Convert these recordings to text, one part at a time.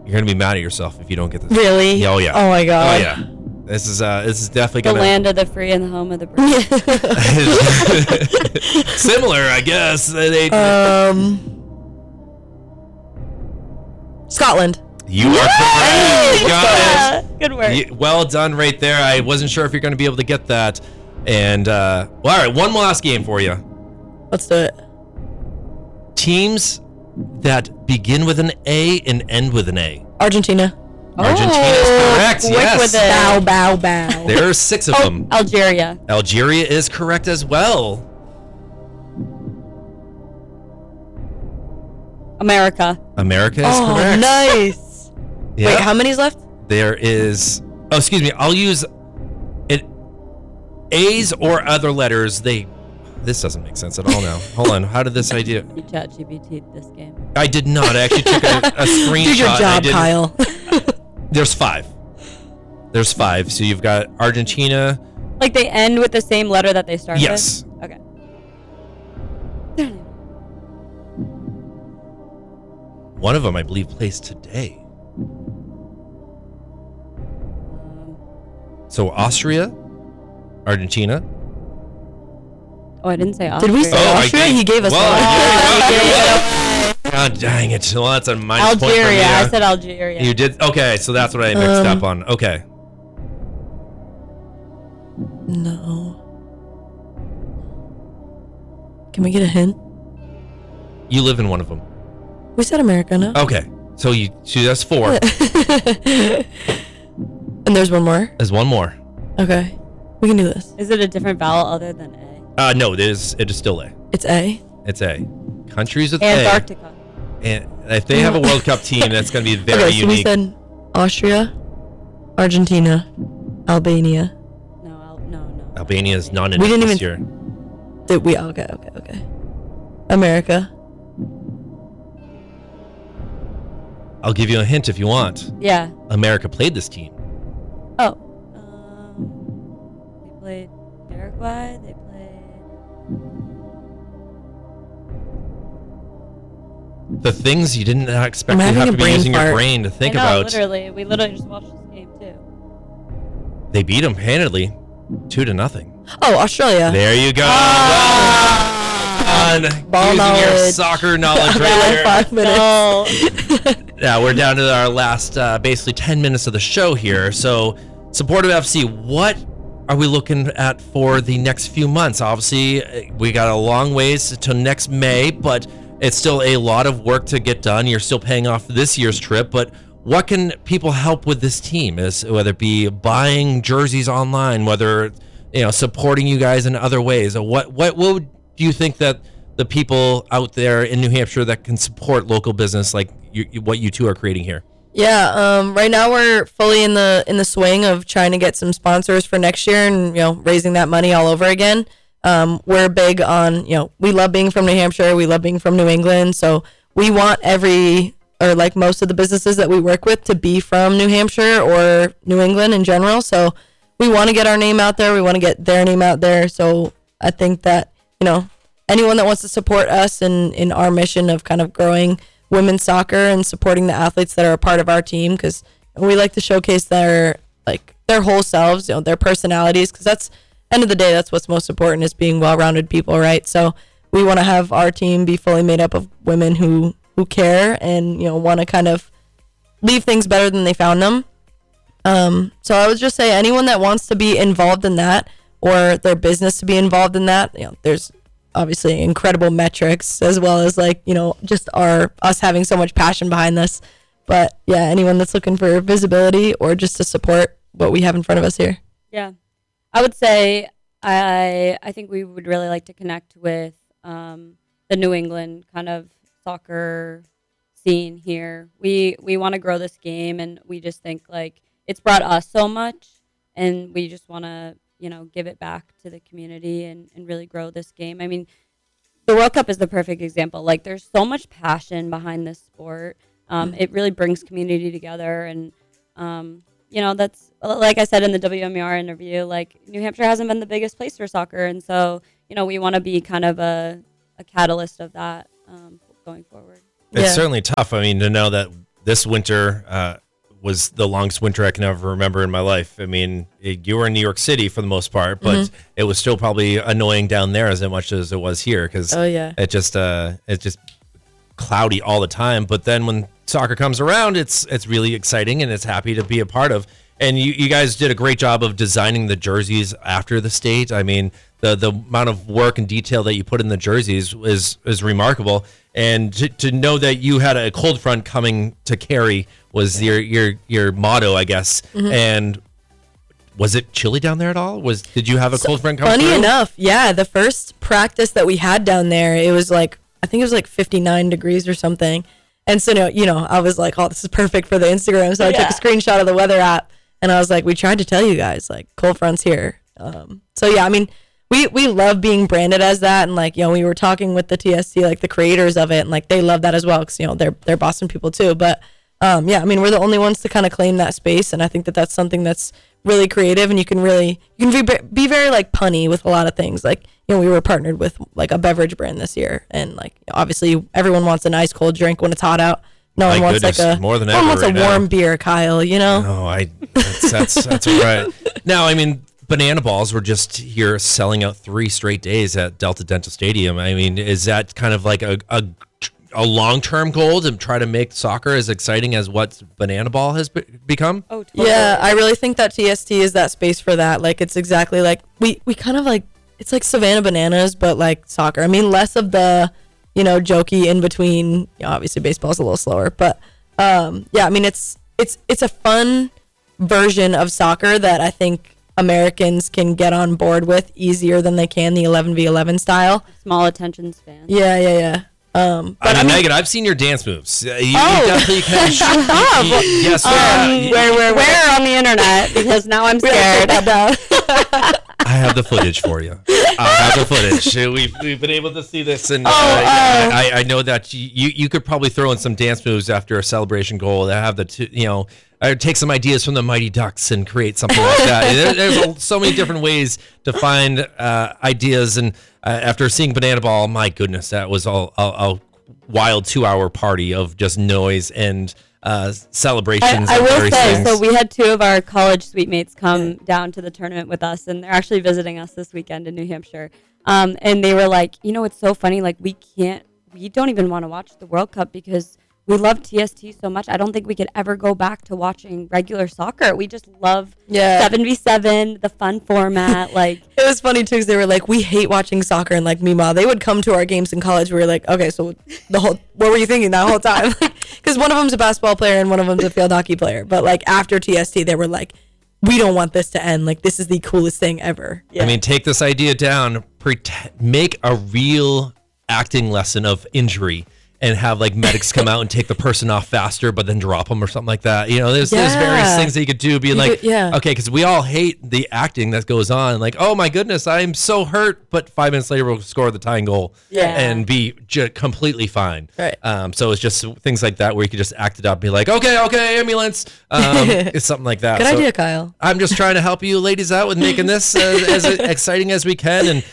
You're gonna be mad at yourself if you don't get this. Really? Oh yeah. Oh my god. Oh yeah. This is definitely The gonna land of the free and the home of the brave. similar, I guess. Scotland. You are correct. You got Yeah, good work. it. Well done right there. I wasn't sure if you're gonna be able to get that. And well, all right, one last game for you. Let's do it. Teams that begin with an A and end with an A. Argentina. Argentina is correct. quick Yes. with it. Bow, bow, bow. There are 6 of them. Algeria. Algeria is correct as well. America. America is Oh, correct. nice. Yeah. Wait, how many's left? There is. Oh, excuse me. I'll use it. A's or other letters. This doesn't make sense at all now. Hold on. How did this idea? You chat GPT this game. I did not. I actually took a screenshot. Do your I job, didn't- Kyle. There's 5. There's 5. So you've got Argentina. Like they end with the same letter that they start Yes. with? Okay. One of them, I believe, plays today. So Austria, Argentina. Oh, I didn't say Austria. Did we say I Austria? He gave us well, one. God dang it. Well, that's a minus point for me. Algeria. Yeah. I said Algeria. You did? Okay, so that's what I mixed up on. Okay. No. Can we get a hint? You live in one of them. We said America, no? Okay. So that's 4. And there's one more? There's one more. Okay. We can do this. Is it a different vowel other than A? No, it is still A. It's A. It's A. Countries with Antarctica. A. And if they have a World Cup team, that's going to be very Okay, so we unique. said Austria, Argentina, Albania. No. Albania is not in We it didn't this even- year. Did we? Okay. America. I'll give you a hint if you want. Yeah. America played this team. Oh. They played Paraguay. They played. The things you didn't expect I'm you having have a to be brain using your fart. brain to think I know, about. Literally, we just watched this game too. They beat them handedly, 2-0. Oh, Australia. There you go. Ah! Well done. Ball Using your knowledge. soccer knowledge right Yeah, there. 5 minutes. Yeah, we're down to our last basically 10 minutes of the show here. So, Supportive FC, what are we looking at for the next few months? Obviously, we got a long ways until next May, but it's still a lot of work to get done. You're still paying off this year's trip, but what can people help with this team? Whether it be buying jerseys online, whether supporting you guys in other ways, or what do you think that the people out there in New Hampshire that can support local business like what you two are creating here? Yeah, right now we're fully in the swing of trying to get some sponsors for next year and raising that money all over again. We're big on we love being from New Hampshire, we love being from New England, so we want most of the businesses that we work with to be from New Hampshire or New England in general. So we want to get our name out there, we want to get their name out there. So I think that anyone that wants to support us in our mission of kind of growing women's soccer and supporting the athletes that are a part of our team, because we like to showcase their whole selves, their personalities, because that's end of the day, that's what's most important, is being well-rounded people, right? So we want to have our team be fully made up of women who care and want to kind of leave things better than they found them. So I would just say anyone that wants to be involved in that, or their business to be involved in that, there's obviously incredible metrics, as well as just us having so much passion behind this. But yeah, anyone that's looking for visibility or just to support what we have in front of us here. Yeah, I would say I think we would really like to connect with the New England kind of soccer scene here. We want to grow this game, and we just think it's brought us so much, and we just want to give it back to the community and really grow this game. I mean, the World Cup is the perfect example. There's so much passion behind this sport. It really brings community together, and that's like I said in the WMER interview. New Hampshire hasn't been the biggest place for soccer, and so we want to be kind of a catalyst of that going forward. It's certainly tough. I mean, to know that this winter was the longest winter I can ever remember in my life. I mean, you were in New York City for the most part, but it was still probably annoying down there as much as it was here because it's just cloudy all the time. But then when soccer comes around, it's really exciting and it's happy to be a part of. And you guys did a great job of designing the jerseys after the state. I mean, the amount of work and detail that you put in the jerseys is remarkable. And to know that you had a cold front coming to Cary was your motto, I guess. And was it chilly down there at all? Did you have a cold front come through? Funny enough, yeah. The first practice that we had down there, it was like, I think it was like 59 degrees or something. And so, I was like, oh, this is perfect for the Instagram. So I took a screenshot of the weather app and I was like, we tried to tell you guys, like, cold front's here. So yeah, I mean, we love being branded as that. And like, we were talking with the TST, like the creators of it, and like, they love that as well. Cause they're Boston people too. But yeah, I mean, we're the only ones to kind of claim that space. And I think that that's something that's really creative, and you can be very like punny with a lot of things. Like, we were partnered with like a beverage brand this year, and like, obviously everyone wants an ice cold drink when it's hot out. No one wants like more than no one wants a warm beer, Kyle, No, that's all right. Now, I mean, Banana Balls were just here selling out 3 straight days at Delta Dental Stadium. I mean, is that kind of like a long-term goal to try to make soccer as exciting as what Banana Ball has become? Oh, totally. Yeah, I really think that TST is that space for that. Like, it's exactly like we kind of like, it's like Savannah Bananas, but like soccer. I mean, less of the, jokey in between. Obviously baseball's a little slower, but yeah, I mean, it's a fun version of soccer that I think Americans can get on board with easier than they can the 11v11 style. Small attention span. Yeah. But I mean, Megan, I've seen your dance moves. You definitely can. Yes. Where on the internet? Because now I'm scared. I have the footage for you. I have the footage. We've been able to see this, and I know that you could probably throw in some dance moves after a celebration goal. That have take some ideas from the Mighty Ducks and create something like that. There's so many different ways to find ideas, and after seeing Banana Ball, my goodness, that was a wild 2-hour party of just noise and celebrations. I will say, things. So we had 2 of our college suite mates come down to the tournament with us, and they're actually visiting us this weekend in New Hampshire. And they were like, it's so funny. Like, we don't even want to watch the World Cup because we love TST so much. I don't think we could ever go back to watching regular soccer. We just love 7v7, the fun format. Like, it was funny too, because they were like, we hate watching soccer, and like, meanwhile, they would come to our games in college. We were like, okay, so what were you thinking that whole time? Because one of them's a basketball player and one of them's a field hockey player. But like, after TST, they were like, we don't want this to end. Like, this is the coolest thing ever. Yeah. I mean, take this idea down, make a real acting lesson of injury, and have like medics come out and take the person off faster, but then drop them or something like that. There's various things that you could do, being okay, because we all hate the acting that goes on. Like, oh my goodness, I'm so hurt, but 5 minutes later we'll score the tying goal and be completely fine. Right. So it's just things like that where you could just act it up, and be like, okay, ambulance. It's something like that. Good idea, Kyle. I'm just trying to help you ladies out with making this as exciting as we can, and.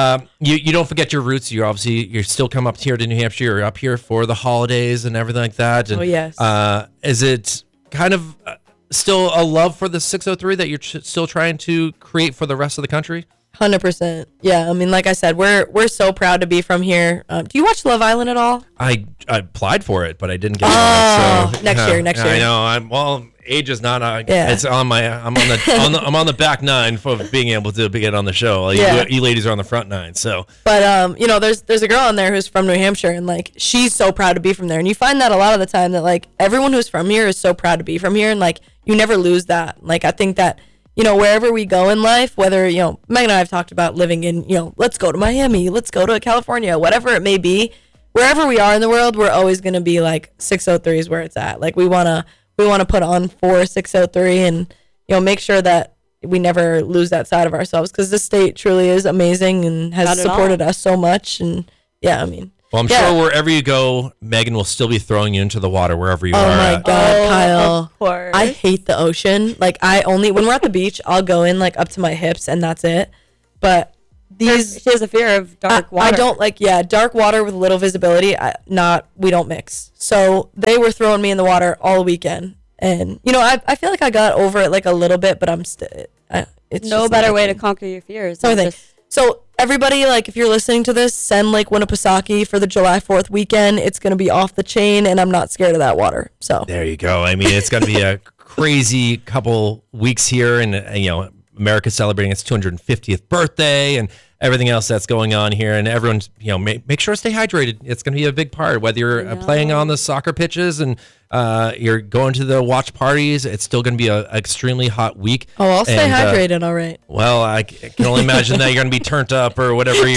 You don't forget your roots. You're still come up here to New Hampshire. You're up here for the holidays and everything like that. And, yes. Is it kind of still a love for the 603 that you're still trying to create for the rest of the country? 100%. Yeah. I mean, like I said, we're so proud to be from here. Do you watch Love Island at all? I applied for it, but I didn't get it. So, next year. I know. Age is not. It's on my. I'm on the back 9 for being able to get on the show. You ladies are on the front 9. So. But there's a girl on there who's from New Hampshire, and like, she's so proud to be from there. And you find that a lot of the time that like, everyone who's from here is so proud to be from here, and like, you never lose that. Like, I think that, wherever we go in life, whether, Meg and I have talked about living in, let's go to Miami, let's go to California, whatever it may be, wherever we are in the world, we're always going to be like 603 is where it's at. Like, we want to put on for 603 and, make sure that we never lose that side of ourselves, because the state truly is amazing and has supported us so much. And yeah, I mean. Well, I'm sure wherever you go, Megan will still be throwing you into the water wherever you are. Oh my God, Kyle. Of course. I hate the ocean. Like, when we're at the beach, I'll go in like up to my hips and that's it. But these She has a fear of dark water. I don't like, dark water with little visibility. We don't mix. So they were throwing me in the water all weekend, and I feel like I got over it like a little bit, but I'm still. It's no just better not way a to thing. conquer your fears. So I than think. just- So everybody, like, if you're listening to this, send Lake Winnipesaukee for the July 4th weekend. It's gonna be off the chain, and I'm not scared of that water. So There you go. I mean, it's going to be a crazy couple weeks here, and America's celebrating its 250th birthday, and everything else that's going on here. And everyone's, make sure to stay hydrated. It's going to be a big part. Whether you're playing on the soccer pitches and you're going to the watch parties, it's still going to be an extremely hot week. Oh, I'll stay And, hydrated. All right. Well, I can only imagine that you're going to be turned up or whatever.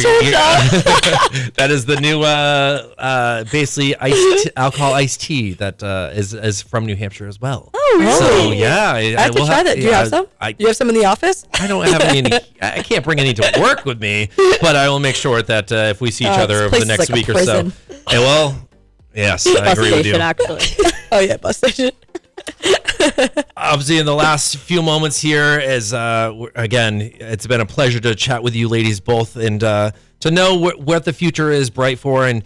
That is the new, basically alcohol iced tea that is from New Hampshire as well. Oh, really? So yeah, I have to try that. Do you have some? Do you have some in the office? I don't have any. I can't bring any to work with me, but I will make sure that if we see each other this over place the is next like a week or so. prison. Hey, well, yes, I bus agree with station, you. actually. Oh yeah, bus station. Obviously, in the last few moments here, again, it's been a pleasure to chat with you ladies both, and to know what the future is bright for. And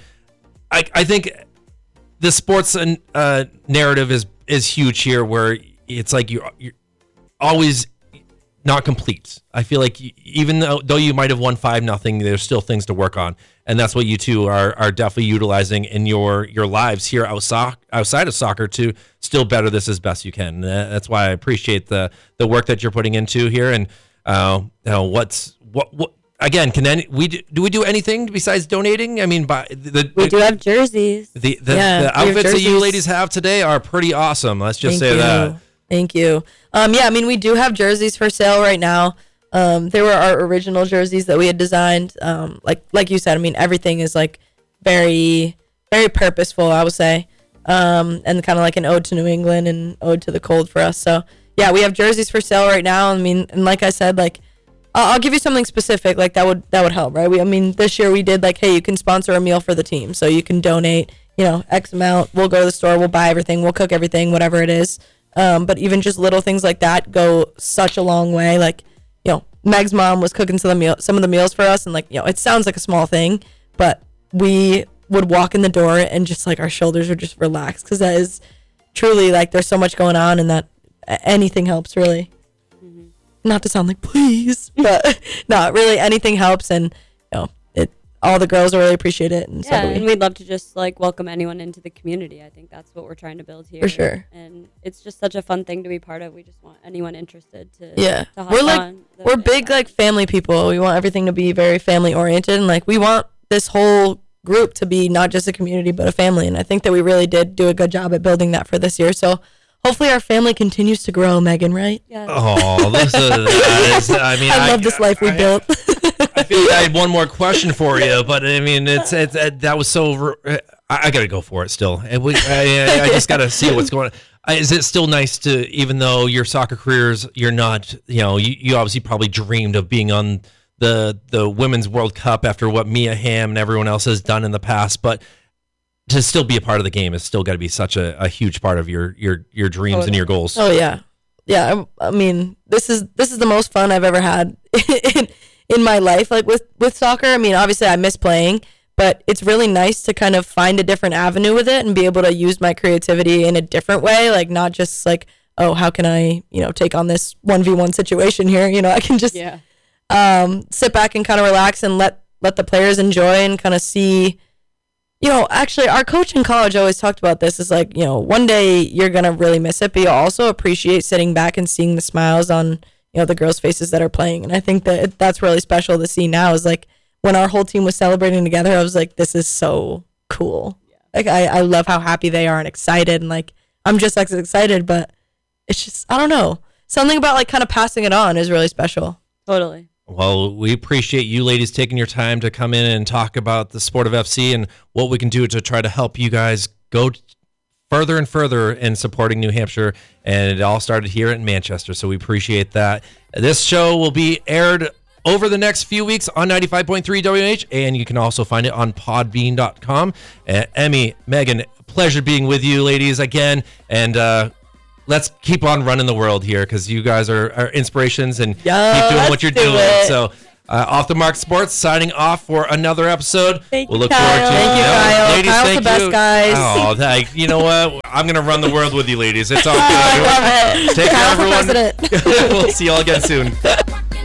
I think the sports narrative is huge here, where it's like you're always not complete. I feel like even though you might have won 5-0, there's still things to work on, and that's what you two are definitely utilizing in your lives here outside of soccer to still better this as best you can. And that's why I appreciate the work that you're putting into here. And what again? Do we do anything besides donating? I mean, We do have jerseys. the we have outfits that you jerseys. ladies have today are pretty awesome. Let's just Thank say you. that. Thank you. I mean, we do have jerseys for sale right now. They were our original jerseys that we had designed. Like you said, I mean, everything is like very, very purposeful, I would say. And kind of like an ode to New England and ode to the cold for us. So yeah, we have jerseys for sale right now. I mean, and like I said, like I'll give you something specific, like that would help, right? I mean, this year we did like, hey, you can sponsor a meal for the team, so you can donate, X amount. We'll go to the store, we'll buy everything, we'll cook everything, whatever it is. But even just little things like that go such a long way. Like, Meg's mom was cooking some of the meals for us, and like, it sounds like a small thing, but we would walk in the door and just like our shoulders would just relax, because that is truly like there's so much going on, and that anything helps really. Mm-hmm. Not to sound like please, but no, really anything helps, and all the girls really appreciate it, and Yeah, so do and we. we'd love to just like welcome anyone into the community. I think that's what we're trying to build here. For sure. And it's just such a fun thing to be part of. We just want anyone interested to Yeah, to hop we're like on the- we're big like family people. We want everything to be very family oriented, and like we want this whole group to be not just a community but a family. And I think that we really did do a good job at building that for this year. So hopefully our family continues to grow, Megan. Right? Yeah. Oh, that is, I mean, I love this life we built. I feel like I had one more question for you, but I mean, it's that was so. I got to go for it still. And I just got to see what's going on. Is it still nice to, even though your soccer careers, you're not, you obviously probably dreamed of being on the Women's World Cup after what Mia Hamm and everyone else has done in the past, but to still be a part of the game is still got to be such a huge part of your dreams and your goals. Oh yeah, yeah. I mean, this is the most fun I've ever had in my life. Like with soccer, I mean, obviously I miss playing, but it's really nice to kind of find a different avenue with it and be able to use my creativity in a different way. Like not just like, oh, how can I, take on this 1v1 situation here? I can just sit back and kind of relax and let the players enjoy and kind of see. Actually, our coach in college always talked about this. Is like, one day you're going to really miss it, but you'll also appreciate sitting back and seeing the smiles on, the girls' faces that are playing. And I think that that's really special to see now is like when our whole team was celebrating together, I was like, this is so cool. Yeah. Like, I love how happy they are and excited. And like, I'm just as excited, but it's just, I don't know. Something about like kind of passing it on is really special. Totally. Well, we appreciate you ladies taking your time to come in and talk about the sport of FC and what we can do to try to help you guys go further and further in supporting New Hampshire. And it all started here in Manchester, so we appreciate that. This show will be aired over the next few weeks on 95.3 WH, and you can also find it on podbean.com. Emmy, Megan, pleasure being with you ladies again, and let's keep on running the world here because you guys are inspirations and keep doing what you're doing. So Off the Mark Sports signing off for another episode. Thank we'll you, look forward to Kyle. Thank you, Yeah, Kyle. ladies, Kyle's thank the best, you. guys. Oh, you know what? I'm gonna run the world with you, ladies. It's all I good. love it. Take Kyle care, for everyone. president. We'll see you all again soon.